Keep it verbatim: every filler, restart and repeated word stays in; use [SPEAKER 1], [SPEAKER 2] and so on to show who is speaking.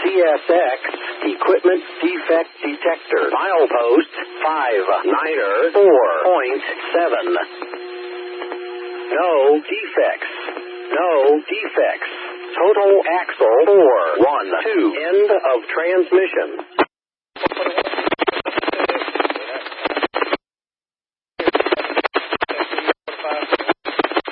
[SPEAKER 1] S X Equipment Defect Detector. Milepost five niner four point seven. No defects. No defects. Total axle four one two. End of transmission.